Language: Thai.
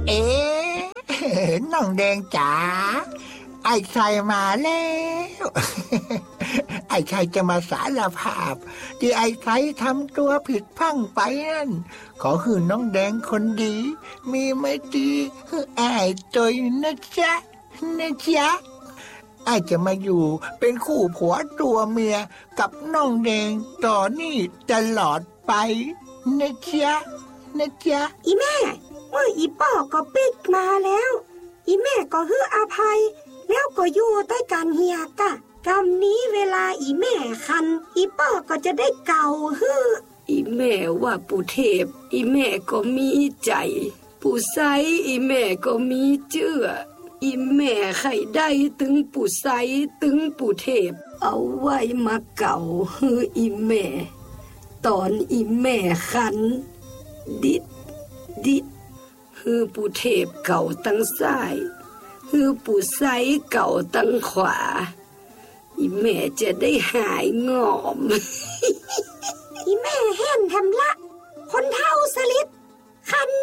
เอ๊ะน้องแดงจ๋าไอ้ชัยมาแล้วไอ้ชัยจะมาสารภาพที่ไอ้ชัยทำตัวผิดพลั้งไปนั่นขอคือน้องแดงคนดีมีไม่ดีไอ้ตัวนะจ๊ะนะจ๊ะไอ้จะมาอยู่เป็นคู่ผัวตัวเมียกับน้องแดงต่อนี่ตลอดไปนะจ๊ะนะจ๊ะอีแม่เมื่ออีป้อก็ปิกมาแล้วอีแม่ก็ฮืออภัยแล้วก็อยู่ใต้กันเฮียกะกำนี้เวลาอีแม่คันอีป้อก็จะได้เก่าฮืออีแม่ว่าปู่เทพอีแม่ก็มีใจปู่ไซอีแม่ก็มีเชื่ออีแม่ไข่ได้ถึงปู่ไซถึงปู่เทพเอาไว้มาเก่าฮืออีแม่ตอนอีแม่คันดิดฮือปู่เทพเก่าตั้งซ้ายฮือปู่ไซเก่าตั้งขวาอีแม่จะได้หายงอม